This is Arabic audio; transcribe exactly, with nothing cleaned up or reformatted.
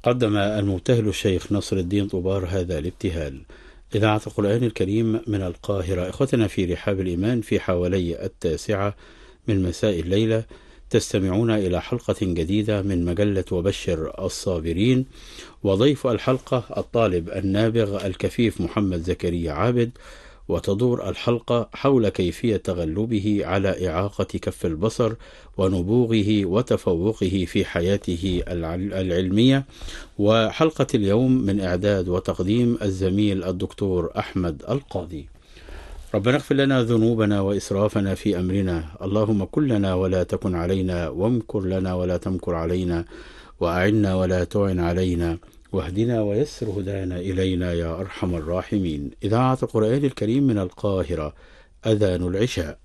قدم المبتهل الشيخ نصر الدين طوبار هذا الابتهال. إذاعة القرآن الكريم من القاهرة. إخوتنا في رحاب الإيمان، في حوالي التاسعة من مساء الليلة تستمعون إلى حلقة جديدة من مجلة وبشر الصابرين، وضيف الحلقة الطالب النابغ الكفيف محمد زكريا عابد، وتدور الحلقة حول كيفية تغلبه على إعاقة كف البصر ونبوغه وتفوقه في حياته العلمية. وحلقة اليوم من إعداد وتقديم الزميل الدكتور أحمد القاضي. ربنا اغفر لنا ذنوبنا وإسرافنا في أمرنا، اللهم كن لنا ولا تكن علينا، وامكر لنا ولا تمكر علينا، وأعنا ولا تعن علينا، واهدنا ويسر هدانا إلينا يا أرحم الراحمين. إذاعة القرآن الكريم من القاهرة. أذان العشاء.